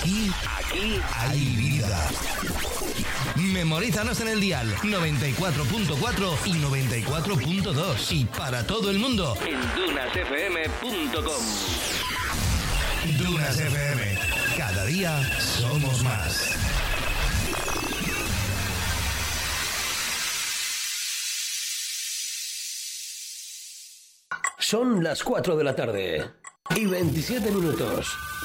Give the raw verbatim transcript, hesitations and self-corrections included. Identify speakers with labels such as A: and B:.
A: Aquí, aquí hay vida. Memorízanos en el dial noventa y cuatro punto cuatro y noventa y cuatro punto dos y para todo el mundo en dunas f m punto com. Dunas F M. Cada día somos más.
B: Son las cuatro de la tarde y veintisiete minutos.